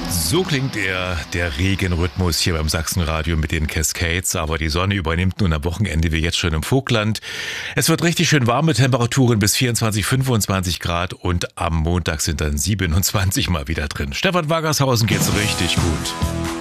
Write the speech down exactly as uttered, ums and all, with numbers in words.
So klingt er, der Regenrhythmus hier beim Sachsenradio mit den Cascades. Aber die Sonne übernimmt nun am Wochenende wie jetzt schon im Vogtland. Es wird richtig schön warme Temperaturen bis vierundzwanzig, fünfundzwanzig Grad und am Montag sind dann siebenundzwanzig mal wieder drin. Stefan Wagershausen geht's richtig gut.